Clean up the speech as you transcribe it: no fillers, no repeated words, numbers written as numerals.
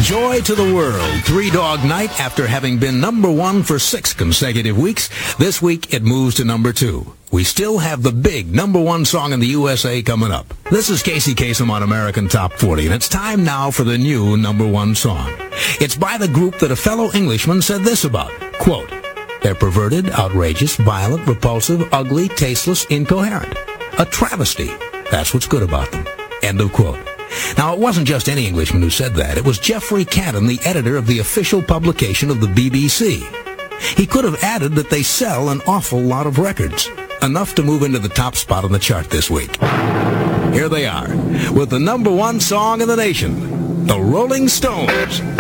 Joy to the World, Three Dog Night. After having been number one for 6 consecutive weeks, this week it moves to number 2. We still have the big number 1 song in the USA coming up. This is Casey Kasem on American Top 40, and it's time now for the new number 1 song. It's by the group that a fellow Englishman said this about, quote, "They're perverted, outrageous, violent, repulsive, ugly, tasteless, incoherent. A travesty. That's what's good about them." End of quote. Now, it wasn't just any Englishman who said that. It was Geoffrey Canton, the editor of the official publication of the BBC. He could have added that they sell an awful lot of records, enough to move into the top spot on the chart this week. Here they are, with the number 1 song in the nation, the Rolling Stones.